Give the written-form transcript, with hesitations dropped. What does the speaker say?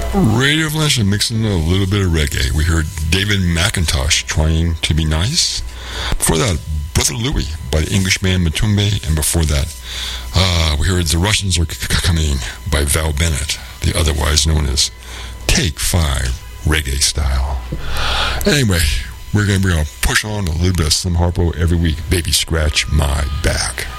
Radio Flash and mixing a little bit of reggae. We heard David McIntosh trying to be nice. Before that, Brother Louie by the Englishman Matumbe. And before that, we heard The Russians Are Coming by Val Bennett, the otherwise known as Take 5 reggae style. Anyway, we're gonna push on a little bit of Slim Harpo every week. Baby, scratch my back.